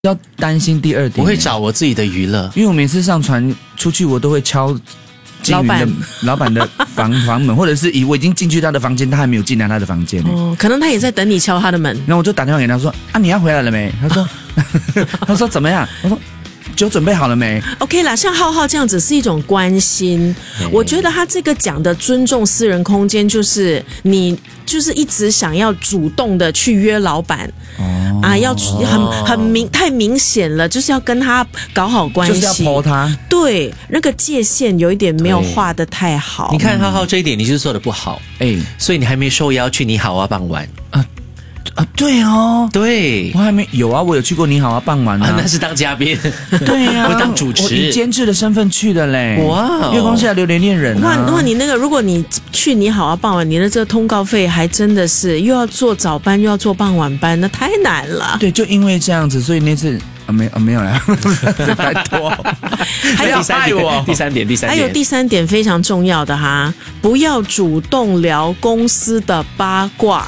要担心第二点， 我会找我自己的娱乐， 因为我每次上船出去，我都会敲老板的房门，或者是我已经进去他的房间，他还没有进来他的房间。 哦， 可能他也在等你敲他的门。 然后我就打电话给他说：“啊，你要回来了没？”他说怎么样？我说酒准备好了没 ？OK 啦，像浩浩这样子是一种关心。我觉得他这个讲的尊重私人空间，就是你就是一直想要主动的去约老板。要太明显了，就是要跟他搞好关系， 就是要 po 他。 对，那个界限有一点没有画得太好。 你看浩浩这一点，你就是做得不好，所以你还没受邀去你好啊傍晚对哦， 对， 我还没有啊，我有去过你好啊傍晚啊， 那是当嘉宾， 对呀， 我当主持， 我以监制的身份去的嘞， 哇， 月光下流连恋人啊， 哇，你那个，如果你去你好啊傍晚，你的这个通告费还真的是又要做早班又要做傍晚班，那太难了。 对，就因为这样子，所以那次。没有啦，拜托。 还有第三点， 还有第三点非常重要的哈，不要主动聊公司的八卦。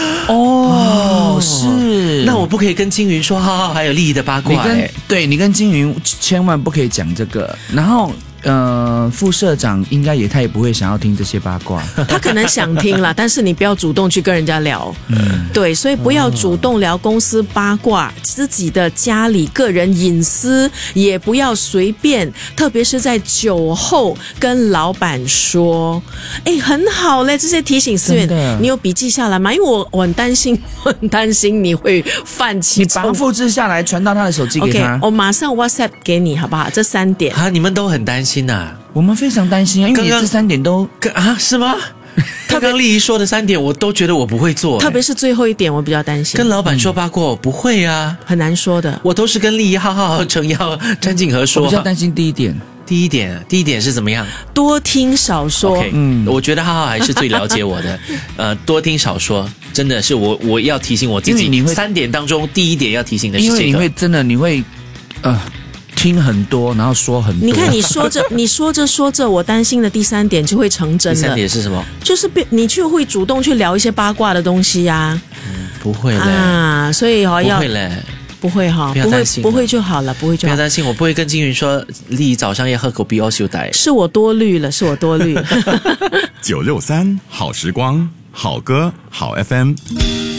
是。 那我不可以跟金云说浩浩还有利益的八卦。 你跟金云千万不可以讲这个，然后。副社长他也不会想要听这些八卦， 他可能想听啦，但是你不要主动去跟人家聊，对，所以不要主动聊公司八卦，自己的家里个人隐私也不要随便，特别是在酒后跟老板说，很好嘞，这些提醒思源，你有笔记下来吗？因为我很担心你会犯其中， 你把它复制下来传到他的手机给他。 OK， 我马上 WhatsApp 给你，好不好？这3点你们都很担心。 我们非常担心啊，因为你这3点都是吗？刚刚丽仪说的3点，我都觉得我不会做， 特别是最后一点，我比较担心。 跟老板说八卦，我不会啊， 很难说的。 我都是跟丽仪、浩浩、程耀、詹景和说。 我比较担心第一点。 第一点是怎么样？ 多听少说。 我觉得浩浩还是最了解我的。多听少说，真的是我要提醒我自己。3点当中第1点要提醒的是这个， 因为你会听很多，然后说很多。 你看，你说着，我担心的第3点就会成真了。 第3点是什么？ 就是你就会主动去聊一些八卦的东西呀。 不会嘞所以不会嘞， 不会哈，不会就好了，不会就好。 不要担心，我不会跟金云说，丽早上要喝口 B O 修带。 是我多虑了。 963好时光，好歌好 FM。